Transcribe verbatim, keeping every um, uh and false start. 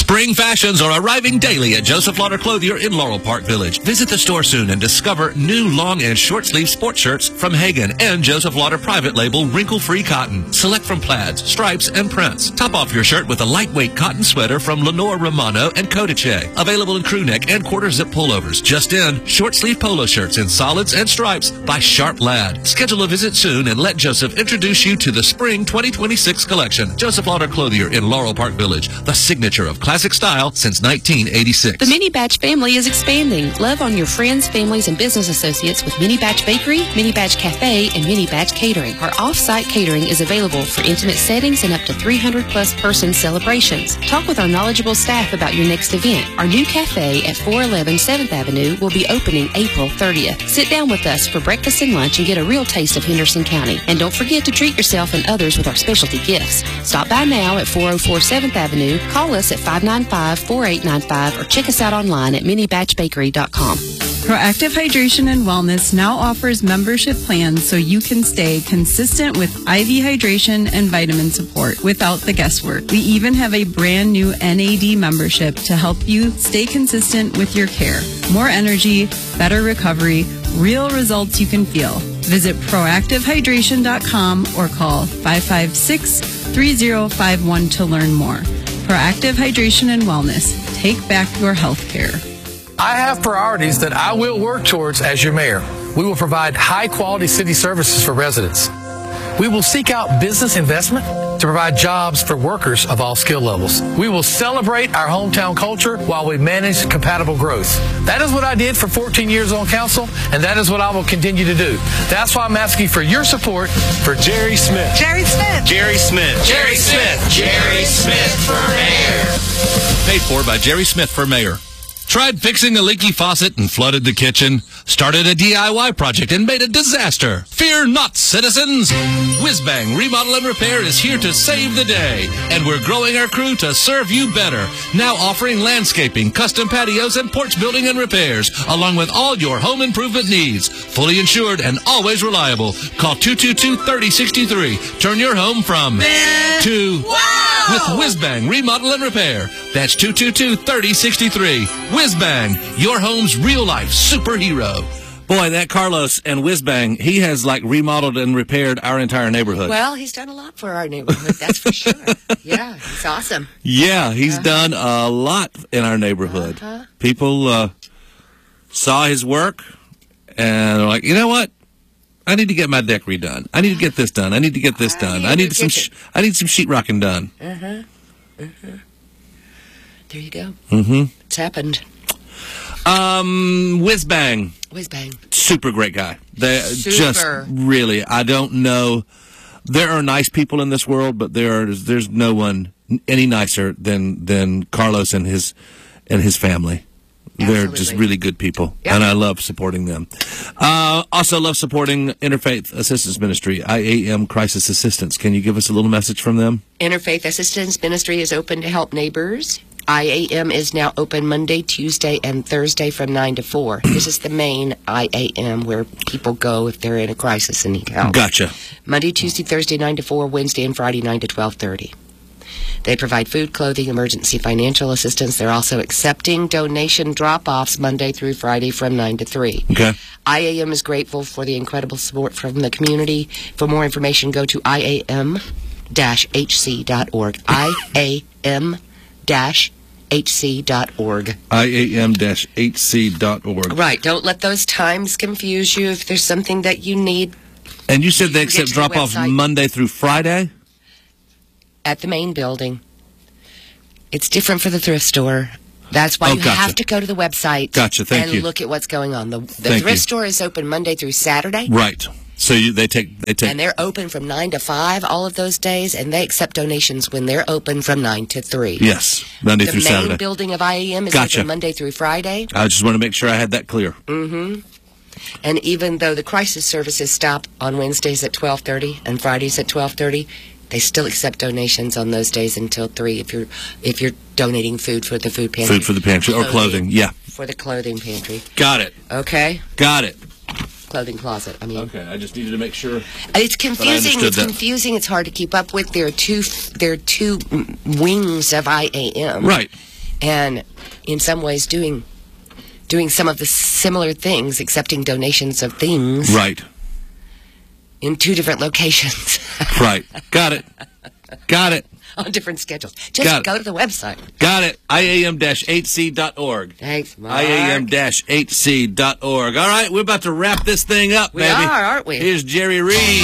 Spring fashions are arriving daily at Joseph Lauder Clothier in Laurel Park Village. Visit the store soon and discover new long and short sleeve sport shirts from Hagen and Joseph Lauder private label wrinkle-free cotton. Select from plaids, stripes, and prints. Top off your shirt with a lightweight cotton sweater from Lenore Romano and Codice. Available in crew neck and quarter zip pullovers. Just in, short sleeve polo shirts in solids and stripes by Sharp Lad. Schedule a visit soon and let Joseph introduce you to the Spring twenty twenty-six collection. Joseph Lauder Clothier in Laurel Park Village, the signature of classic style since nineteen eighty-six. The Mini Batch family is expanding. Love on your friends, families, and business associates with Mini Batch Bakery, Mini Batch Cafe, and Mini Batch Catering. Our off-site catering is available for intimate settings and up to three hundred plus person celebrations. Talk with our knowledgeable staff about your next event. Our new cafe at four eleven seventh Avenue will be opening April thirtieth. Sit down with us for breakfast and lunch and get a real taste of Henderson County. And don't forget to treat yourself and others with our specialty gifts. Stop by now at four oh four seventh Avenue. Call us at five nine five, four eight nine five or check us out online at mini batch bakery dot com. Proactive Hydration and Wellness now offers membership plans so you can stay consistent with I V hydration and vitamin support without the guesswork. We even have a brand new N A D membership to help you stay consistent with your care. More energy, better recovery, real results you can feel. Visit proactive hydration dot com or call five five six, three zero five one to learn more. Proactive Hydration and Wellness. Take back your health care. I have priorities that I will work towards as your mayor. We will provide high-quality city services for residents. We will seek out business investment to provide jobs for workers of all skill levels. We will celebrate our hometown culture while we manage compatible growth. That is what I did for fourteen years on council, and that is what I will continue to do. That's why I'm asking for your support for Jerry Smith. Jerry Smith. Jerry Smith. Jerry Smith. Jerry Smith for mayor. Paid for by Jerry Smith for mayor. Tried fixing a leaky faucet and flooded the kitchen? Started a D I Y project and made a disaster? Fear not, citizens! Whizbang Remodel and Repair is here to save the day, and we're growing our crew to serve you better. Now offering landscaping, custom patios, and porch building and repairs, along with all your home improvement needs. Fully insured and always reliable. Call two two two, three oh six three. Turn your home from Man. to wow. with Whizbang Remodel and Repair. That's two two two, three oh six three. Whizbang, your home's real-life superhero. Boy, that Carlos and Whizbang, he has like remodeled and repaired our entire neighborhood. Well, he's done a lot for our neighborhood, that's for sure. Yeah, he's awesome. Yeah, he's uh-huh. done a lot in our neighborhood. Uh-huh. People uh, saw his work and they're like, you know what? I need to get my deck redone. I need to get this done. I need to get this done. I, I need some. Sh- I need some sheetrocking done. Uh huh. Uh huh. There you go. Mm-hmm. It's happened. Um, Whizbang. Whizbang. Super great guy. They Super. just really. I don't know. There are nice people in this world, but there are. There's no one any nicer than than Carlos and his and his family. Absolutely. They're just really good people, Yep. and I love supporting them. Uh, also love supporting Interfaith Assistance Ministry, I A M Crisis Assistance. Can you give us a little message from them? Interfaith Assistance Ministry is open to help neighbors. I A M is now open Monday, Tuesday, and Thursday from nine to four. This is the main I A M where people go if they're in a crisis and need help. Gotcha. Monday, Tuesday, Thursday, nine to four, Wednesday and Friday, nine to twelve thirty. They provide food, clothing, emergency financial assistance. They're also accepting donation drop-offs Monday through Friday from nine to three. Okay. I A M is grateful for the incredible support from the community. For more information, go to I A M H C dot org. I A M H C dot org. I A M H C dot org. Right. Don't let those times confuse you. If there's something that you need. And you said they You can accept get to the drop-offs website. Monday through Friday? At the main building. It's different for the thrift store. That's why Oh, you gotcha. have to go to the website Gotcha, thank and you. look at what's going on. The, the Thank thrift you. store is open Monday through Saturday. Right. So you, they take they take And they're open from nine to five all of those days, and they accept donations when they're open from nine to three. yes Monday The through main Saturday. building of I A M is Gotcha. open Monday through Friday. I just want to make sure I had that clear. Mm-hmm. And even though the crisis services stop on Wednesdays at twelve thirty and Fridays at twelve thirty, they still accept donations on those days until three if you're if you're donating food for the food pantry. Food for the pantry or clothing. Yeah. For the clothing pantry. Got it. Okay? Got it. Clothing closet. I mean, Okay, I just needed to make sure. it's confusing. understood It's that. confusing. It's hard to keep up with. There are two. There are two mm, wings of I A M. Right. and in some ways doing doing some of the similar things, accepting donations of things. Right. In two different locations. Right. Got it. Got it. On different schedules. Just go to the website. Got it. I A M eight C dot org. Thanks, Mark. I A M eight C dot org. All right, we're about to wrap this thing up, we baby. We are, aren't we? Here's Jerry Reed.